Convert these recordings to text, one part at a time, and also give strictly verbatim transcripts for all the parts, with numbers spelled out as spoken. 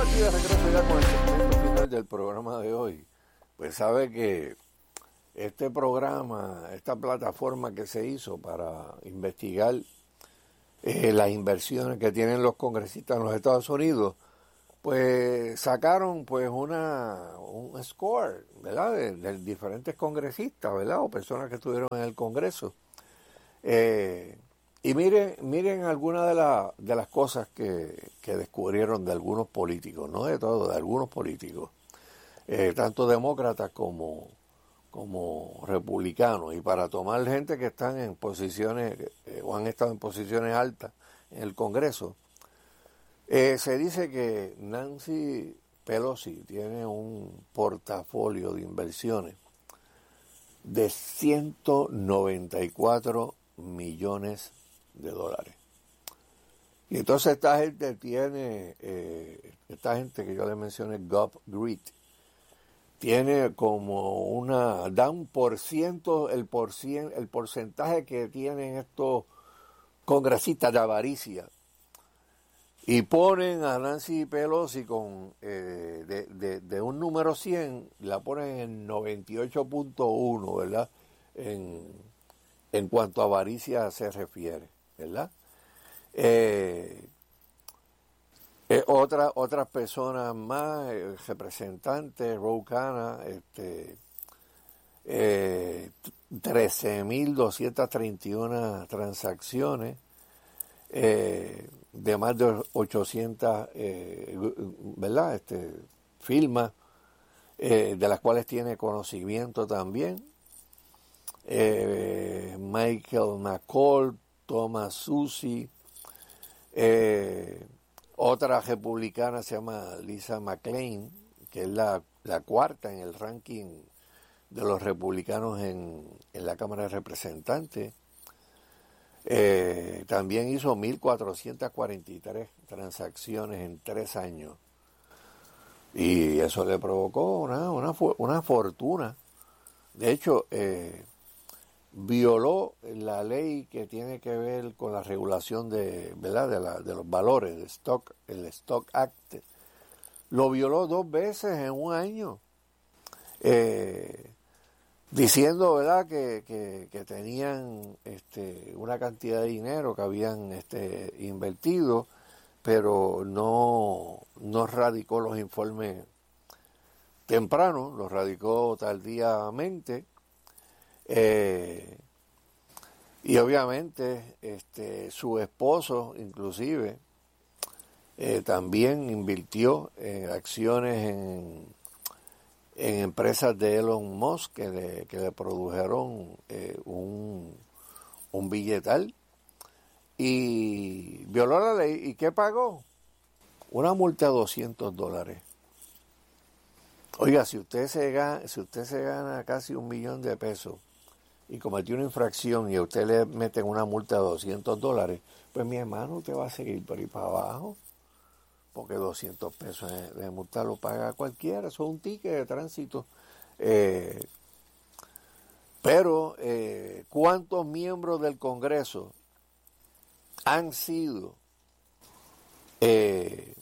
aquí de regreso ya con el segmento final del programa de hoy. Pues sabe que este programa, esta plataforma que se hizo para investigar eh, las inversiones que tienen los congresistas en los Estados Unidos, pues sacaron pues una un score, ¿verdad? De, de diferentes congresistas, ¿verdad? O personas que estuvieron en el Congreso. Eh, y miren, miren algunas de, la, de las cosas que, que descubrieron de algunos políticos, no de todos, de algunos políticos, eh, tanto demócratas como, como republicanos, y para tomar gente que están en posiciones eh, o han estado en posiciones altas en el Congreso. Eh, se dice que Nancy Pelosi tiene un portafolio de inversiones de ciento noventa y cuatro millones de dólares. Y entonces esta gente tiene, eh, esta gente que yo le mencioné, GovGrid, tiene como una, da un por ciento, el, por cien, el porcentaje que tienen estos congresistas de avaricia. Y ponen a Nancy Pelosi con eh, de, de, de un número cien, la ponen en noventa y ocho punto uno, ¿verdad? En, en cuanto a avaricia se refiere, ¿verdad? Eh, eh, otra, otras personas más, eh, representantes, Ro Khanna, este, eh, trece mil doscientas treinta y una transacciones, eh, de más de ochocientas, eh, ¿verdad? Este, firmas, eh, de las cuales tiene conocimiento también. Eh, Michael McCall, Thomas Susi, eh, otra republicana se llama Lisa McClain, que es la, la cuarta en el ranking de los republicanos en, en la Cámara de Representantes. Eh, también hizo mil cuatrocientas cuarenta y tres transacciones en tres años. Y eso le provocó una, una, una fortuna. De hecho, eh, violó la ley que tiene que ver con la regulación de, ¿verdad? de, la, de los valores, de stock, el Stock Act. Lo violó dos veces en un año. Eh, diciendo, ¿verdad?, que, que, que tenían este, una cantidad de dinero que habían este, invertido, pero no, no radicó los informes temprano, los radicó tardíamente. Eh, y obviamente este, su esposo, inclusive, eh, también invirtió en acciones en... en empresas de Elon Musk que le, que le produjeron eh, un, un billetal, y violó la ley. ¿Y qué pagó? Una multa de doscientos dólares. Oiga, si usted se gana, si usted se gana casi un millón de pesos y cometió una infracción y a usted le meten una multa de doscientos dólares, pues mi hermano, usted va a seguir por ahí para abajo. Porque doscientos pesos de, de multa lo paga cualquiera, eso es un ticket de tránsito. Eh, pero, eh, ¿cuántos miembros del Congreso han sido eh,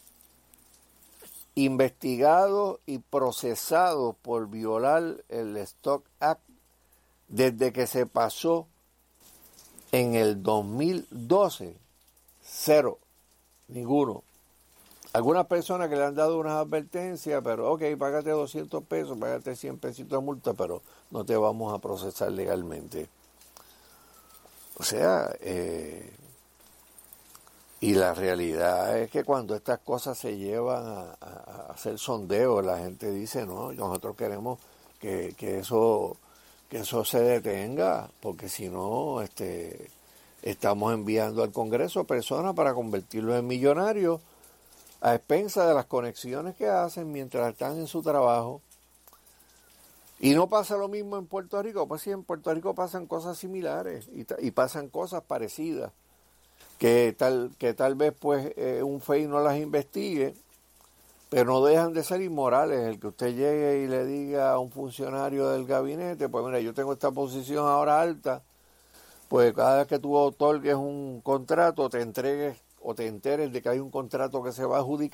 investigados y procesados por violar el Stock Act desde que se pasó en el dos mil doce? Cero, ninguno. Algunas personas que le han dado unas advertencias, pero ok, págate doscientos pesos, págate cien pesitos de multa, pero no te vamos a procesar legalmente. O sea, eh, y la realidad es que cuando estas cosas se llevan a, a, a hacer sondeos, la gente dice, no, nosotros queremos que, que eso que eso se detenga, porque si no, este, estamos enviando al Congreso personas para convertirlos en millonarios, a expensas de las conexiones que hacen mientras están en su trabajo. Y no pasa lo mismo en Puerto Rico. Pues sí, en Puerto Rico pasan cosas similares y, y pasan cosas parecidas, que tal, que tal vez pues eh, un F E I no las investigue, pero no dejan de ser inmorales. El que usted llegue y le diga a un funcionario del gabinete, pues mira, yo tengo esta posición ahora alta, pues cada vez que tú otorgues un contrato, te entregues o te enteres de que hay un contrato que se va a adjudicar,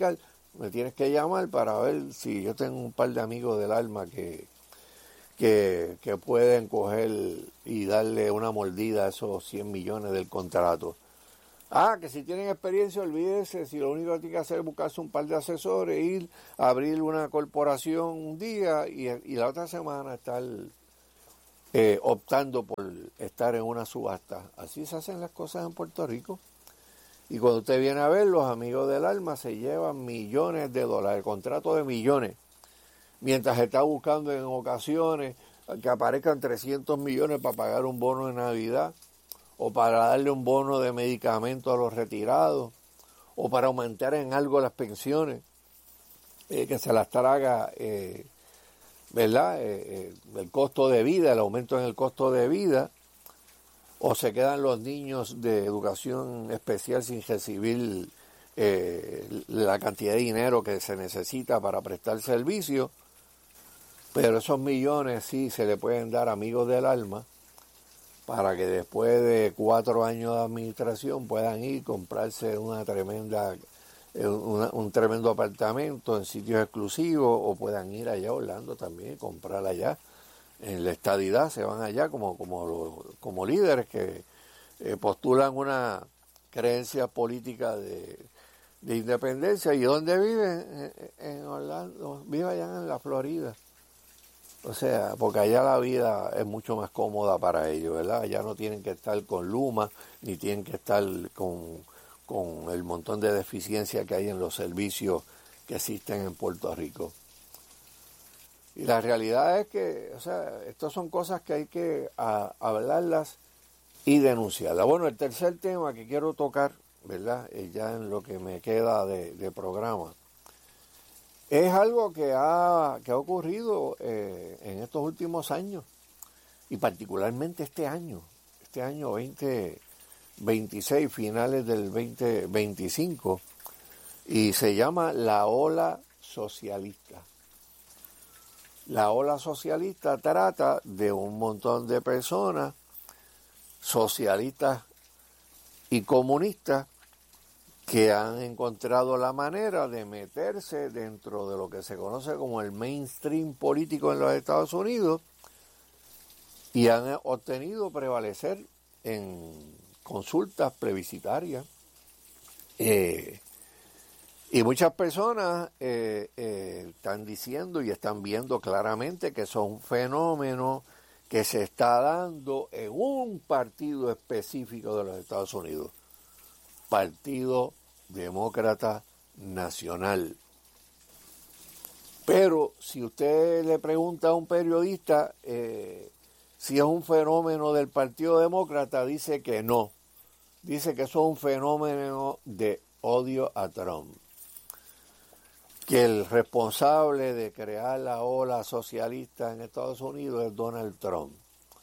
me tienes que llamar para ver si yo tengo un par de amigos del alma que, que, que pueden coger y darle una mordida a esos cien millones del contrato. Ah, que si tienen experiencia, olvídese, si lo único que tiene que hacer es buscarse un par de asesores, ir a abrir una corporación un día y, y la otra semana estar eh, optando por estar en una subasta. Así se hacen las cosas en Puerto Rico. Y cuando usted viene a ver, los amigos del alma se llevan millones de dólares, contrato de millones, mientras está buscando en ocasiones que aparezcan trescientos millones para pagar un bono de Navidad, o para darle un bono de medicamentos a los retirados, o para aumentar en algo las pensiones, eh, que se las traga, eh, ¿verdad? Eh, eh, el costo de vida, el aumento en el costo de vida, o se quedan los niños de educación especial sin recibir eh, la cantidad de dinero que se necesita para prestar servicio, pero esos millones sí se le pueden dar a amigos del alma, para que después de cuatro años de administración puedan ir y comprarse una tremenda, una, un tremendo apartamento en sitios exclusivos, o puedan ir allá a Orlando también y comprar allá. En la estadidad se van allá como, como, los, como líderes que eh, postulan una creencia política de, de independencia. ¿Y dónde viven? En, en Orlando, vive allá en la Florida. O sea, porque allá la vida es mucho más cómoda para ellos, ¿verdad? Allá no tienen que estar con Luma, ni tienen que estar con, con el montón de deficiencias que hay en los servicios que existen en Puerto Rico. Y la realidad es que, o sea, estas son cosas que hay que a, hablarlas y denunciarlas. Bueno, el tercer tema que quiero tocar, ¿verdad? Eh, ya en lo que me queda de, de programa, es algo que ha, que ha ocurrido eh, en estos últimos años, y particularmente este año, este año veinte veintiséis, finales del veinte veinticinco, y se llama la ola socialista. La ola socialista trata de un montón de personas, socialistas y comunistas, que han encontrado la manera de meterse dentro de lo que se conoce como el mainstream político en los Estados Unidos, y han obtenido prevalecer en consultas plebiscitarias. Eh, y muchas personas eh, eh, están diciendo y están viendo claramente que son un fenómeno que se está dando en un partido específico de los Estados Unidos, Partido Demócrata Nacional. Pero si usted le pregunta a un periodista eh, si es un fenómeno del Partido Demócrata, dice que no. Dice que eso es un fenómeno de odio a Trump. Que el responsable de crear la ola socialista en Estados Unidos es Donald Trump.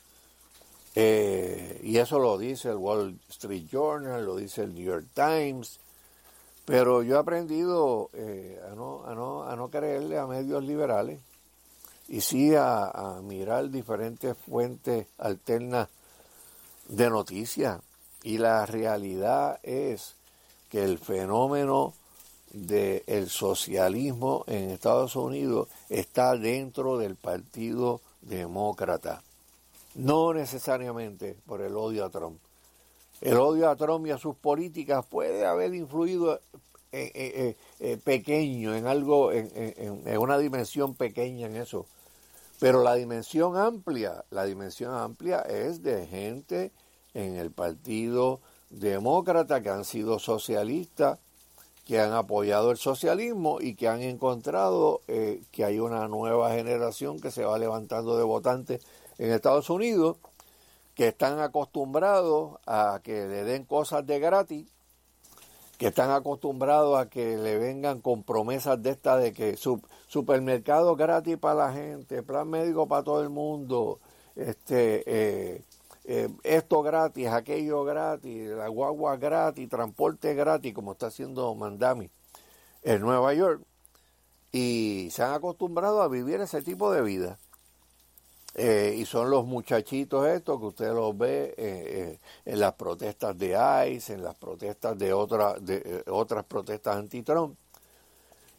Eh, y eso lo dice el Wall Street Journal, lo dice el New York Times. Pero yo he aprendido eh, a, no, a, no, a no creerle a medios liberales, y sí a, a mirar diferentes fuentes alternas de noticias. Y la realidad es que el fenómeno del socialismo en Estados Unidos está dentro del Partido Demócrata. No necesariamente por el odio a Trump. El odio a Trump y a sus políticas puede haber influido eh, eh, eh, pequeño, en algo, en, en, en una dimensión pequeña en eso. Pero la dimensión amplia, la dimensión amplia es de gente en el Partido Demócrata que han sido socialistas, que han apoyado el socialismo y que han encontrado eh, que hay una nueva generación que se va levantando de votantes en Estados Unidos, que están acostumbrados a que le den cosas de gratis, que están acostumbrados a que le vengan con promesas de estas de que su, supermercado gratis para la gente, plan médico para todo el mundo, este eh, eh, esto gratis, aquello gratis, la guagua gratis, transporte gratis, como está haciendo Mandami en Nueva York, y se han acostumbrado a vivir ese tipo de vida. Eh, y son los muchachitos estos que usted los ve eh, eh, en las protestas de ICE, en las protestas de, otra, de eh, otras protestas anti-Trump,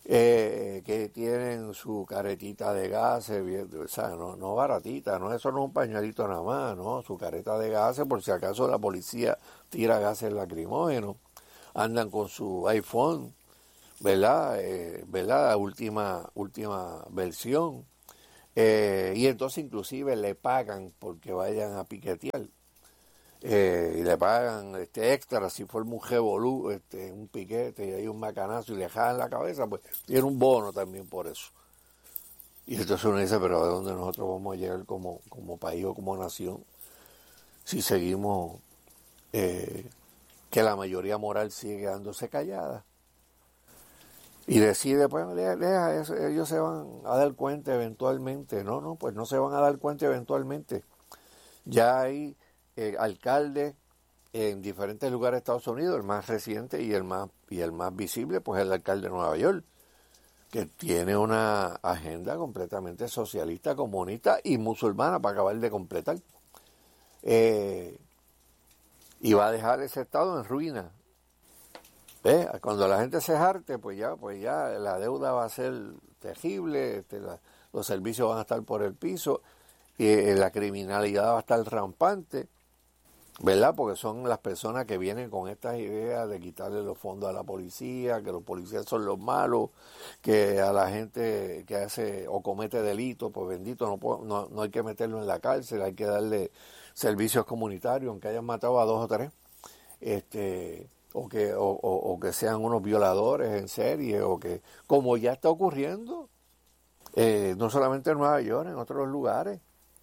eh, que tienen su caretita de gases, bien, o sea, no, no baratita, no, eso no es un pañuelito nada más, no, su careta de gases por si acaso la policía tira gases lacrimógenos, andan con su iPhone, ¿verdad? Eh, ¿verdad? La última, última versión. Eh, y entonces inclusive le pagan porque vayan a piquetear. Eh, y le pagan este extra si fue un revolú, este, un piquete y hay un macanazo y le jalan la cabeza, pues tiene un bono también por eso. Y entonces uno dice, pero ¿a dónde nosotros vamos a llegar como, como país o como nación si seguimos eh, que la mayoría moral sigue quedándose callada? Y decide, pues, deja, eso, ellos se van a dar cuenta eventualmente. No, no, pues no se van a dar cuenta eventualmente. Ya hay eh, alcaldes en diferentes lugares de Estados Unidos, el más reciente y el más, y el más visible, pues es el alcalde de Nueva York, que tiene una agenda completamente socialista, comunista y musulmana para acabar de completar. Eh, y va a dejar ese estado en ruina. ¿Ves? Cuando la gente se jarte, pues ya, pues ya la deuda va a ser terrible, este, la, los servicios van a estar por el piso, y eh, la criminalidad va a estar rampante, ¿verdad? Porque son las personas que vienen con estas ideas de quitarle los fondos a la policía, que los policías son los malos, que a la gente que hace o comete delitos, pues bendito, no, puedo, no, no hay que meterlo en la cárcel, hay que darle servicios comunitarios, aunque hayan matado a dos o tres. Este... O que, o, o, o que sean unos violadores en serie, o que, como ya está ocurriendo, eh, no solamente en Nueva York, en otros lugares.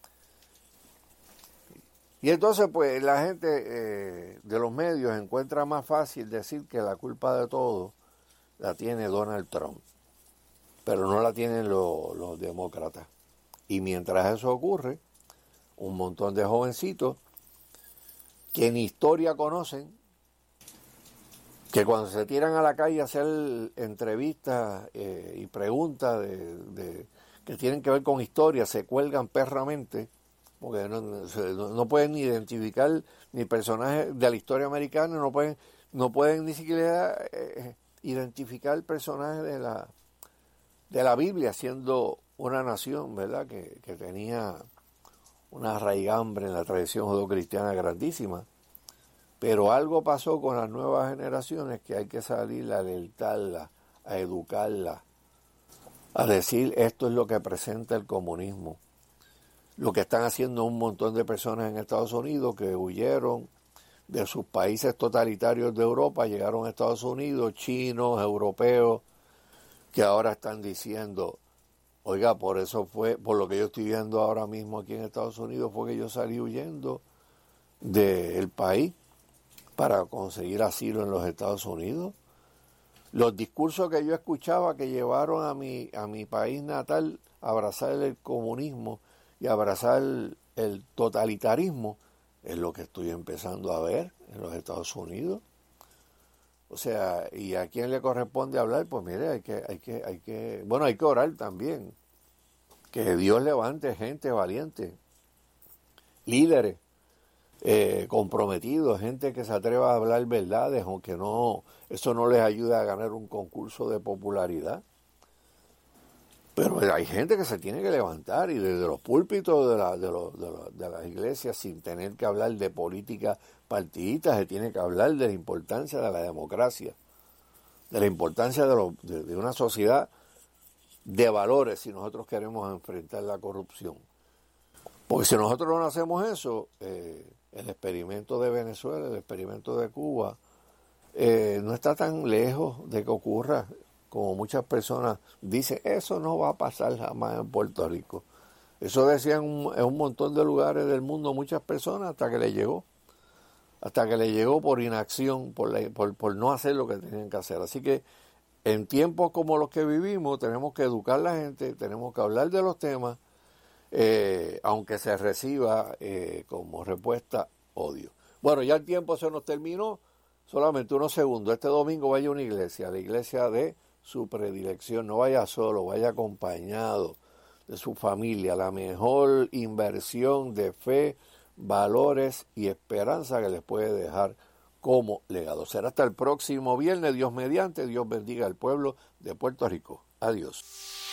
Y entonces, pues, la gente eh, de los medios encuentra más fácil decir que la culpa de todo la tiene Donald Trump, pero no la tienen lo, los demócratas. Y mientras eso ocurre, un montón de jovencitos que ni historia conocen, que cuando se tiran a la calle a hacer entrevistas eh, y preguntas de, de, que tienen que ver con historia, se cuelgan perramente, porque no, no, no pueden identificar ni personajes de la historia americana, no pueden, no pueden ni siquiera eh, identificar personajes de la, de la Biblia, siendo una nación, ¿verdad?, que, que tenía una raigambre en la tradición judeocristiana grandísima. Pero algo pasó con las nuevas generaciones que hay que salir a alertarlas, a educarlas, a decir esto es lo que presenta el comunismo. Lo que están haciendo un montón de personas en Estados Unidos que huyeron de sus países totalitarios de Europa, llegaron a Estados Unidos, chinos, europeos, que ahora están diciendo, oiga, por eso fue, por lo que yo estoy viendo ahora mismo aquí en Estados Unidos, fue que yo salí huyendo del país para conseguir asilo en los Estados Unidos. Los discursos que yo escuchaba que llevaron a mi, a mi país natal a abrazar el comunismo y a abrazar el, el totalitarismo, es lo que estoy empezando a ver en los Estados Unidos. O sea, ¿y a quién le corresponde hablar? Pues mire, hay que, hay que, hay que, bueno, hay que orar también. Que Dios levante gente valiente, líderes, Eh, comprometidos, gente que se atreva a hablar verdades, aunque no, eso no les ayuda a ganar un concurso de popularidad. Pero hay gente que se tiene que levantar y desde los púlpitos de, la, de, lo, de, lo, de las iglesias, sin tener que hablar de política partidista, se tiene que hablar de la importancia de la democracia, de la importancia de, lo, de, de una sociedad de valores si nosotros queremos enfrentar la corrupción. Porque si nosotros no hacemos eso, eh, el experimento de Venezuela, el experimento de Cuba, eh, no está tan lejos de que ocurra, como muchas personas dicen, eso no va a pasar jamás en Puerto Rico. Eso decían en un montón de lugares del mundo muchas personas hasta que le llegó, hasta que le llegó por inacción, por, la, por, por no hacer lo que tenían que hacer. Así que en tiempos como los que vivimos tenemos que educar a la gente, tenemos que hablar de los temas, Eh, aunque se reciba eh, como respuesta odio. Bueno, ya el tiempo se nos terminó, solamente unos segundos. Este domingo vaya a una iglesia, la iglesia de su predilección, no vaya solo, vaya acompañado de su familia, la mejor inversión de fe, valores y esperanza que les puede dejar como legado. Será hasta el próximo viernes, Dios mediante, Dios bendiga al pueblo de Puerto Rico. Adiós.